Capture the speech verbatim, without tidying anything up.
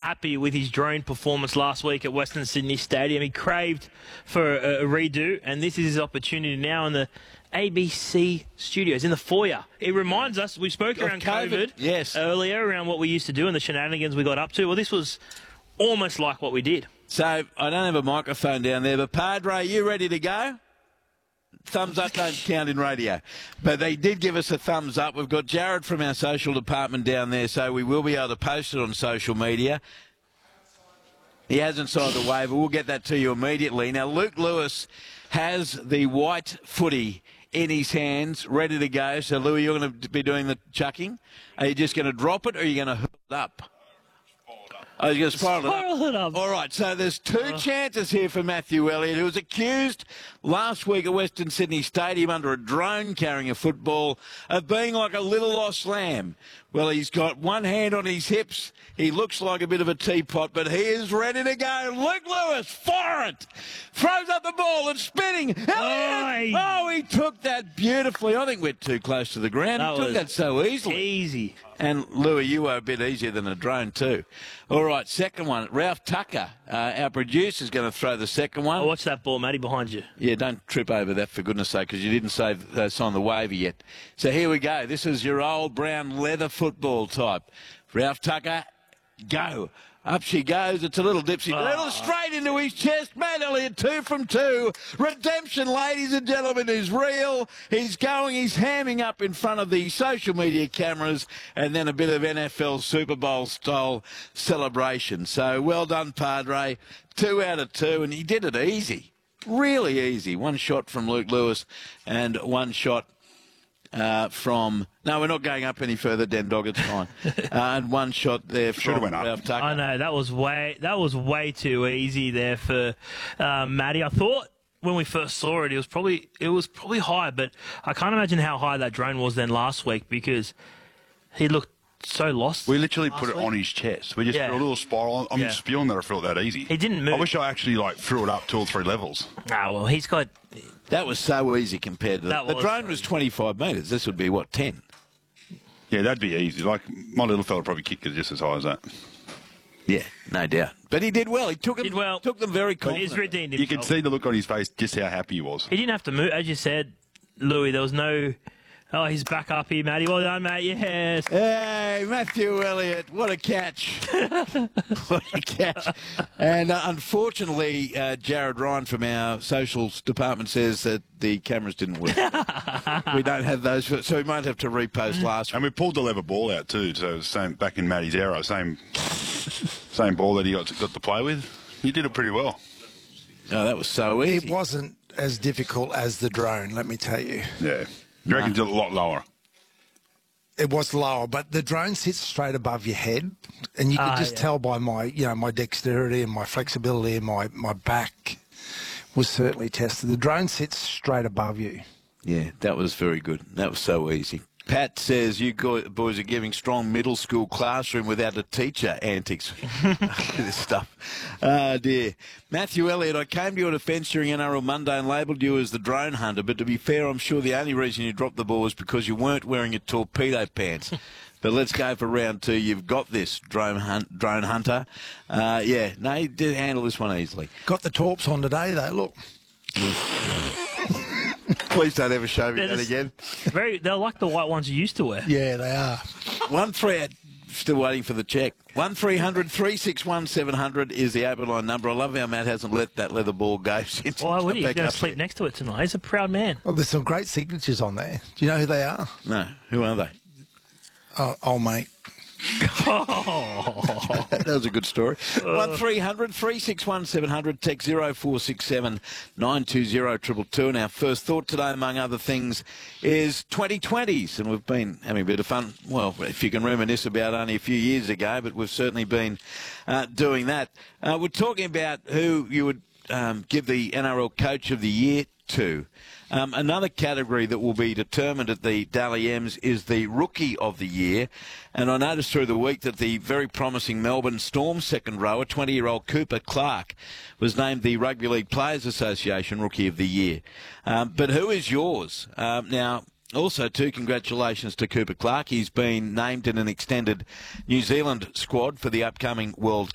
happy with his drone performance last week at Western Sydney Stadium. He craved for a, a redo, and this is his opportunity now in the A B C studios, in the foyer. It reminds us, we spoke Of around COVID, COVID, yes. earlier, around what we used to do and the shenanigans we got up to. Well, this was almost like what we did. So I don't have a microphone down there, but Padre, you ready to go? Thumbs up don't count in radio. But they did give us a thumbs up. We've got Jared from our social department down there, so we will be able to post it on social media. He hasn't signed the waiver. We'll get that to you immediately. Now, Luke Lewis has the white footy in his hands, ready to go. So, Louis, you're going to be doing the chucking. Are you just going to drop it, or are you going to hurl it up? Oh, you're going to spiral, Spiral it, it up. up. All right, so there's two uh. chances here for Matthew Elliott, who was accused last week at Western Sydney Stadium under a drone carrying a football of being like a little lost lamb. Well, he's got one hand on his hips. He looks like a bit of a teapot, but he is ready to go. Luke Lewis, fire it! Throws up the ball and spinning. Elliott! Oh, he took that beautifully. I think we're too close to the ground. That he took that so easily. Easy. And, Louis, you were a bit easier than a drone too. All right, second one. Ralph Tucker, uh, our producer, is going to throw the second one. Oh, watch that ball, Matty, behind you. Yeah, don't trip over that, for goodness sake, because you didn't save, uh, sign the waiver yet. So here we go. This is your old brown leather football type. Ralph Tucker, go. Up she goes. It's a little dipsy. Oh. Little straight into his chest. Matt Elliott, two from two. Redemption, ladies and gentlemen, is real. He's going. He's hamming up in front of the social media cameras, and then a bit of N F L Super Bowl style celebration. So well done, Padre. Two out of two, and he did it easy. Really easy. One shot from Luke Lewis and one shot Uh, from no, we're not going up any further. Den Dog, it's fine. uh, and one shot there from went up. Ralph Tucker. I know that was way that was way too easy there for uh, Matty. I thought when we first saw it, it was probably it was probably high, but I can't imagine how high that drone was then last week because he looked so lost. We literally last put it week. on his chest. We just Yeah. threw a little spiral. I'm Yeah. spewing that I felt that easy. He didn't move. I wish I actually like threw it up two or three levels. Ah, well, he's got. That was so easy compared to That the was drone so was easy. twenty-five metres. This would be what, ten? Yeah, that'd be easy. Like my little fella probably kicked it just as high as that. Yeah, no doubt. But he did well. He took them. Did well. Took them very He's confidently. redeemed You himself. could see the look on his face, just how happy he was. He didn't have to move, as you said, Louis. There was no. Oh, he's back up here, Matty. Well done, mate. Yes. Hey, Matthew Elliott, what a catch. What a catch. And uh, unfortunately, uh, Jared Ryan from our socials department says that the cameras didn't work. We don't have those, so we might have to repost last And we pulled the leather ball out too. So same back in Matty's era, same same ball that he got to, got to play with. He did it pretty well. Oh, that was so easy. It wasn't as difficult as the drone, let me tell you. Yeah, you reckon it's a lot lower? It was lower, but the drone sits straight above your head, and you could Ah, just yeah. tell by my, you know, my dexterity and my flexibility and my, my back was certainly tested. The drone sits straight above you. Yeah, that was very good. That was so easy. Pat says you go- boys are giving strong middle school classroom without a teacher antics. This stuff. Oh, dear. Matthew Elliott, I came to your defence during N R L Monday and labelled you as the drone hunter, but to be fair, I'm sure the only reason you dropped the ball was because you weren't wearing your torpedo pants. But let's go for round two. You've got this, drone, hunt, drone hunter. Uh, yeah, no, you did handle this one easily. Got the torps on today, though. Look. Please don't ever show me They're that just- again. Very. They're like the white ones you used to wear. Yeah, they are. One three, still waiting for the check. One three hundred three six one seven hundred is the open line number. I love how Matt hasn't let that leather ball go since. Why would he? He's back going up to sleep there. next to it tonight. He's a proud man. Well, there's some great signatures on there. Do you know who they are? No, who are they? Oh, oh mate. That was a good story. One three hundred three six one seven hundred. Text zero four six seven nine two zero triple two. And our first thought today, among other things, is twenty twenties, and we've been having a bit of fun. Well, if you can reminisce about only a few years ago, but we've certainly been uh, doing that. Uh, we're talking about who you would um, give the N R L Coach of the Year to. Um, another category that will be determined at the Dally M's is the Rookie of the Year. And I noticed through the week that the very promising Melbourne Storm second rower, twenty-year-old Cooper Clark, was named the Rugby League Players Association Rookie of the Year. Um, but who is yours? Um, now, also, too, congratulations to Cooper Clark. He's been named in an extended New Zealand squad for the upcoming World